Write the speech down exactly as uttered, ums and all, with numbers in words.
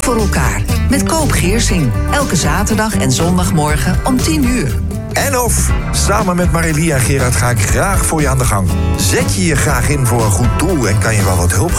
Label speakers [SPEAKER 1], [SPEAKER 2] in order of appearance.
[SPEAKER 1] voor elkaar. Met Koop Geersing. Elke zaterdag en zondagmorgen om tien uur.
[SPEAKER 2] En of, samen met Marilie en Gerard ga ik graag voor je aan de gang. Zet je je graag in voor een goed doel en kan je wel wat hulp